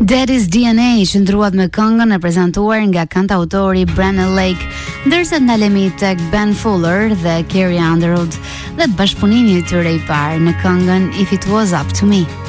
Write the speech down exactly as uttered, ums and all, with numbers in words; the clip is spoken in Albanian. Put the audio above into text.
Daddy's D N A që ndruat me këngën e prezentuar nga kantautori Brandon Lake, ndërsa ndalemi tek Ben Fuller dhe Carrie Underwood dhe bashkëpunimi i tyre i parë në këngën If It Was Up To Me.